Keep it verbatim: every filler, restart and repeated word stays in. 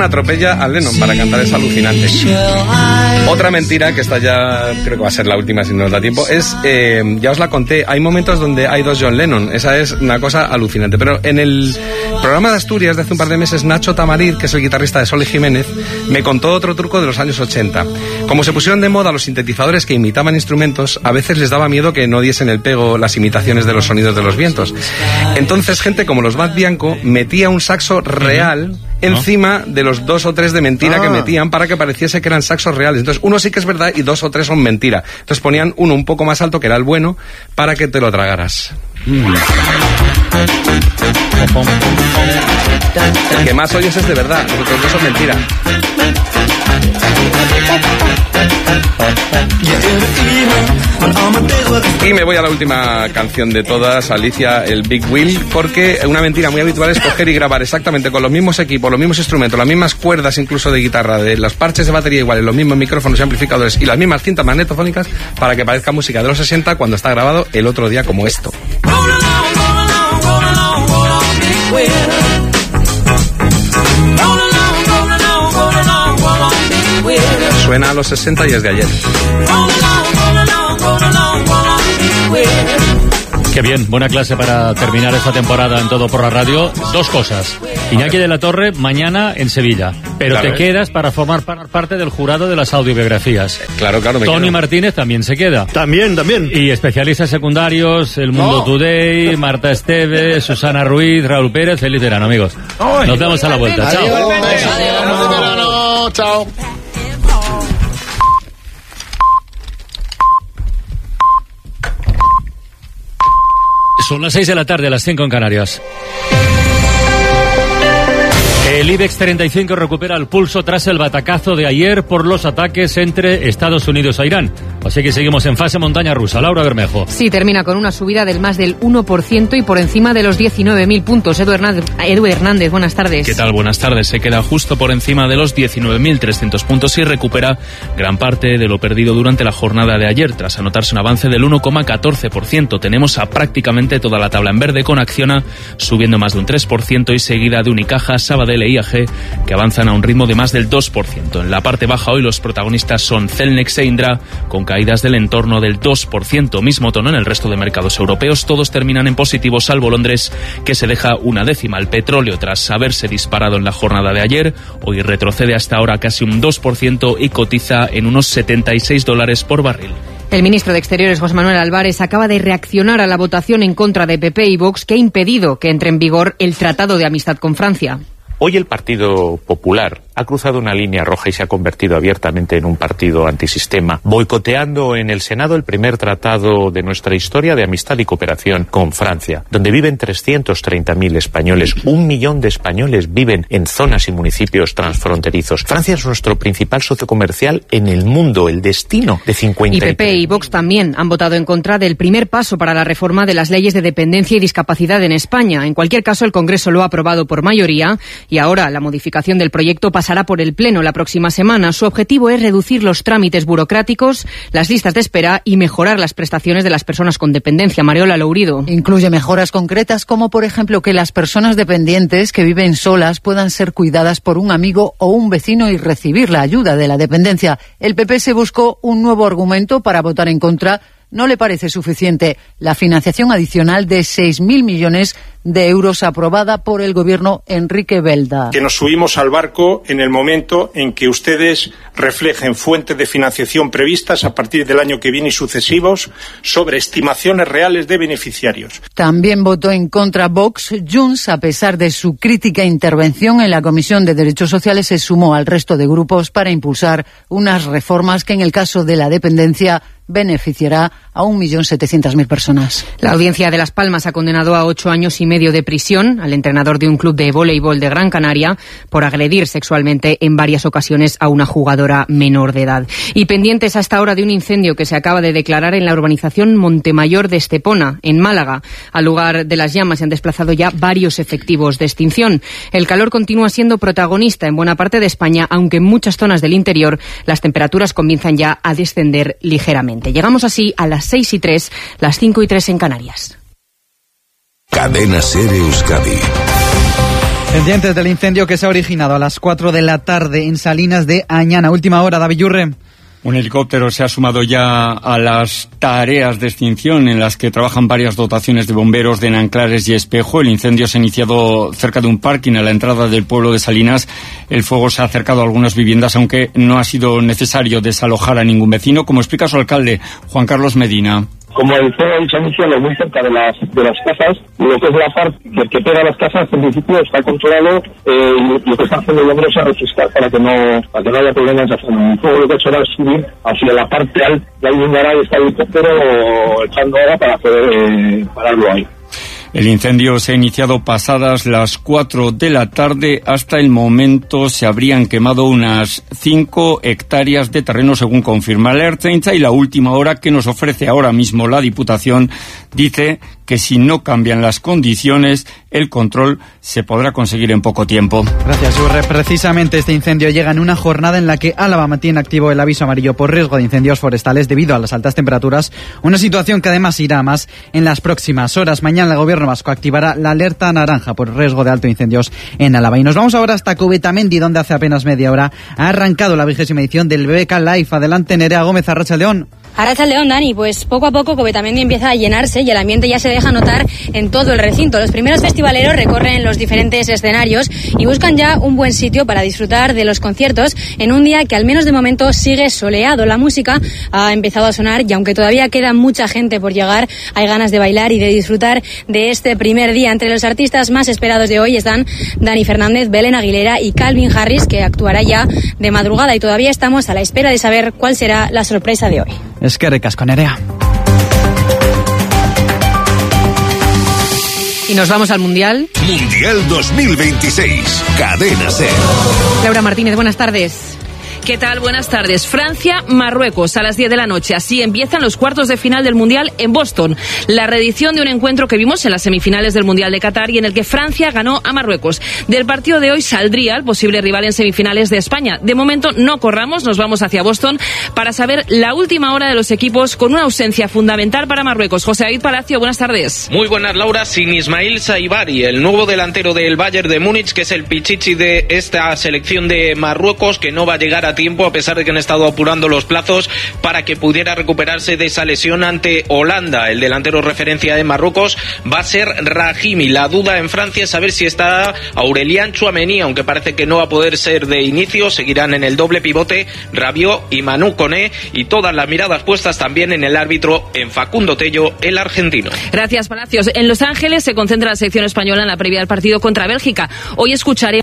atropella a Lennon para cantar, es alucinante. Otra mentira, que esta ya creo que va a ser la última si nos da tiempo, es, eh, ya os la conté, hay momentos donde hay dos John Lennon, esa es una cosa alucinante, pero en el programa de Asturias de hace un par de meses, Nacho Tamariz, que es el guitarrista de Sol y Jiménez, me contó otro truco de los años ochenta. Como se pusieron de moda los sintetizadores que imitaban instrumentos, a veces les daba miedo que no diesen el pego las imitaciones de los sonidos de los vientos. Entonces gente como los Bad Bianco metía un saxo real encima de los dos o tres de mentira ah. que metían para que pareciese que eran saxos reales. Entonces uno sí que es verdad y dos o tres son mentira. Entonces ponían uno un poco más alto, que era el bueno, para que te lo tragaras. Mm. El que más oyes es de verdad, los otros dos son mentira. Y me voy a la última canción de todas, Alicia, el Big Wheel, porque una mentira muy habitual es coger y grabar exactamente con los mismos equipos, los mismos instrumentos, las mismas cuerdas incluso de guitarra, de los parches de batería iguales, los mismos micrófonos y amplificadores y las mismas cintas magnetofónicas para que parezca música de los sesenta cuando está grabado el otro día como esto. Suena a los sesenta y es de ayer. Qué bien, buena clase para terminar esta temporada en Todo por la Radio. Dos cosas. Iñaki de la Torre, mañana en Sevilla. Pero claro, te ¿eh? quedas para formar parte del jurado de las audiobiografías. Claro, claro. Me Tony quedo. Martínez también se queda. También, también. Y especialistas secundarios, El Mundo no. Today, Marta Esteves, Susana Ruiz, Raúl Pérez. Feliz verano, amigos. Ay, Nos vemos a la vuelta. Chao. Adiós. Chao. Son las seis de la tarde, las cinco en Canarias. El IBEX treinta y cinco recupera el pulso tras el batacazo de ayer por los ataques entre Estados Unidos e Irán. Así que seguimos en fase montaña rusa. Laura Bermejo. Sí, termina con una subida del más del uno por ciento y por encima de los diecinueve mil puntos. Edu Hernández, Edu Hernández, buenas tardes. ¿Qué tal? Buenas tardes. Se queda justo por encima de los diecinueve mil trescientos puntos y recupera gran parte de lo perdido durante la jornada de ayer, tras anotarse un avance del uno coma catorce por ciento. Tenemos a prácticamente toda la tabla en verde, con Acciona subiendo más de un tres por ciento y seguida de Unicaja, Sabadell e I A G, que avanzan a un ritmo de más del dos por ciento. En la parte baja hoy los protagonistas son Celnex e Indra, con caídas del entorno del dos por ciento. Mismo tono en el resto de mercados europeos, todos terminan en positivo, salvo Londres, que se deja una décima. El petróleo, tras haberse disparado en la jornada de ayer, hoy retrocede hasta ahora casi un dos por ciento y cotiza en unos setenta y seis dólares por barril. El ministro de Exteriores, José Manuel Álvarez, acaba de reaccionar a la votación en contra de P P y Vox, que ha impedido que entre en vigor el Tratado de Amistad con Francia. Hoy el Partido Popular ha cruzado una línea roja y se ha convertido abiertamente en un partido antisistema, boicoteando en el Senado el primer tratado de nuestra historia de amistad y cooperación con Francia, donde viven trescientos treinta mil españoles. Un millón de españoles viven en zonas y municipios transfronterizos. Francia es nuestro principal socio comercial en el mundo, el destino de cincuenta. Y P P y Vox también han votado en contra del primer paso para la reforma de las leyes de dependencia y discapacidad en España. En cualquier caso, el Congreso lo ha aprobado por mayoría y ahora la modificación del proyecto pasará por el Pleno la próxima semana. Su objetivo es reducir los trámites burocráticos, las listas de espera y mejorar las prestaciones de las personas con dependencia. Mareola Lourido. Incluye mejoras concretas como, por ejemplo, que las personas dependientes que viven solas puedan ser cuidadas por un amigo o un vecino y recibir la ayuda de la dependencia. El P P se buscó un nuevo argumento para votar en contra. No le parece suficiente la financiación adicional de seis mil millones de euros aprobada por el gobierno Enrique Belda. Que nos subimos al barco en el momento en que ustedes reflejen fuentes de financiación previstas a partir del año que viene y sucesivos sobre estimaciones reales de beneficiarios. También votó en contra Vox. Junts, a pesar de su crítica intervención en la Comisión de Derechos Sociales, se sumó al resto de grupos para impulsar unas reformas que en el caso de la dependencia beneficiará a un millón setecientas mil personas. La Audiencia de Las Palmas ha condenado a ocho años y medio de prisión al entrenador de un club de voleibol de Gran Canaria por agredir sexualmente en varias ocasiones a una jugadora menor de edad. Y pendientes hasta ahora de un incendio que se acaba de declarar en la urbanización Montemayor de Estepona, en Málaga. Al lugar de las llamas se han desplazado ya varios efectivos de extinción. El calor continúa siendo protagonista en buena parte de España, aunque en muchas zonas del interior las temperaturas comienzan ya a descender ligeramente. Llegamos así a las seis y tres, las cinco y tres en Canarias. Cadena SER Euskadi. Pendientes del incendio que se ha originado a las cuatro de la tarde en Salinas de Añana. Última hora, David Yurre. Un helicóptero se ha sumado ya a las tareas de extinción en las que trabajan varias dotaciones de bomberos de Nanclares y Espejo. El incendio se ha iniciado cerca de un parking a la entrada del pueblo de Salinas. El fuego se ha acercado a algunas viviendas, aunque no ha sido necesario desalojar a ningún vecino, como explica su alcalde, Juan Carlos Medina. Como el fuego se ha iniciado muy cerca de las de las casas, lo que es la parte que, que pega a las casas, en principio está controlado, eh, y lo que está haciendo el bombero es refrescar para que no para que no haya problemas de hacer un fuego. Lo que ha hecho ahora es subir hacia la parte alta, y hay un garaje, está el helicóptero echando agua para poder eh, pararlo ahí. El incendio se ha iniciado pasadas las cuatro de la tarde. Hasta el momento se habrían quemado unas cinco hectáreas de terreno, según confirma la Ertzaintza, y la última hora que nos ofrece ahora mismo la Diputación dice que si no cambian las condiciones, el control se podrá conseguir en poco tiempo. Gracias, Urre. Precisamente este incendio llega en una jornada en la que Álava mantiene activo el aviso amarillo por riesgo de incendios forestales debido a las altas temperaturas, una situación que además irá a más en las próximas horas. Mañana el Gobierno vasco activará la alerta naranja por riesgo de alto incendios en Álava. Y nos vamos ahora hasta Cubetamendi, donde hace apenas media hora ha arrancado la vigésima edición del B B K Live. Adelante, Nerea Gómez, Arratsaldeón. Arratsaldeón, Dani, pues poco a poco Cubetamendi empieza a llenarse y el ambiente ya se deja notar en todo el recinto. Los primeros festivaleros recorren los diferentes escenarios y buscan ya un buen sitio para disfrutar de los conciertos en un día que al menos de momento sigue soleado. La música ha empezado a sonar y aunque todavía queda mucha gente por llegar, hay ganas de bailar y de disfrutar de este primer día. Entre los artistas más esperados de hoy están Dani Fernández, Belén Aguilera y Calvin Harris, que actuará ya de madrugada, y todavía estamos a la espera de saber cuál será la sorpresa de hoy. Es que recasco, Nerea. Y nos vamos al Mundial. Mundial dos mil veintiséis. Cadena SER. Laura Martínez, buenas tardes. ¿Qué tal? Buenas tardes. Francia-Marruecos a las diez de la noche. Así empiezan los cuartos de final del Mundial en Boston. La reedición de un encuentro que vimos en las semifinales del Mundial de Qatar y en el que Francia ganó a Marruecos. Del partido de hoy saldría el posible rival en semifinales de España. De momento no corramos, nos vamos hacia Boston para saber la última hora de los equipos con una ausencia fundamental para Marruecos. José David Palacio, buenas tardes. Muy buenas, Laura. Sin Ismail Saibari, el nuevo delantero del Bayern de Múnich, que es el pichichi de esta selección de Marruecos, que no va a llegar a tiempo a pesar de que han estado apurando los plazos para que pudiera recuperarse de esa lesión ante Holanda. El delantero referencia de Marruecos va a ser Rahimi. La duda en Francia es saber si está Aurélien Tchouaméni, aunque parece que no va a poder ser de inicio. Seguirán en el doble pivote Rabiot y Manu Koné, y todas las miradas puestas también en el árbitro, en Facundo Tello, el argentino. Gracias, Palacios. En Los Ángeles se concentra la selección española en la previa del partido contra Bélgica. Hoy escucharemos